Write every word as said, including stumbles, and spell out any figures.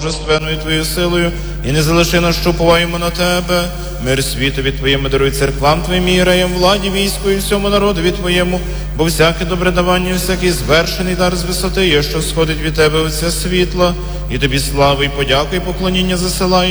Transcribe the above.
божественною Твоєю силою, і не залиши нас, що уповаємо на Тебе. Мир світові Твоєму даруй церквам Твоїм, єреям, владі, війську і всьому народові Твоєму, бо всяке добре давання, всякий звершений дар з висоти є, що сходить від Тебе Отця світла, і Тобі славу, і подяку, і поклоніння засилає.